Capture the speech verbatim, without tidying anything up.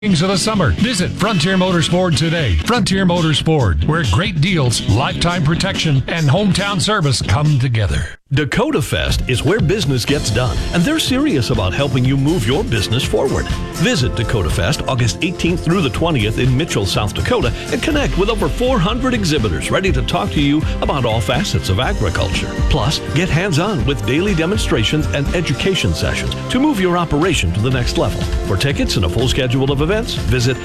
of the summer. Visit Frontier Motorsport today. Frontier Motorsport, where great deals, lifetime protection, and hometown service come together. Dakota Fest is where business gets done, and they're serious about helping you move your business forward. Visit Dakota Fest August eighteenth through the twentieth in Mitchell, South Dakota, and connect with over four hundred exhibitors ready to talk to you about all facets of agriculture. Plus, get hands-on with daily demonstrations and education sessions to move your operation to the next level. For tickets and a full schedule of events, visit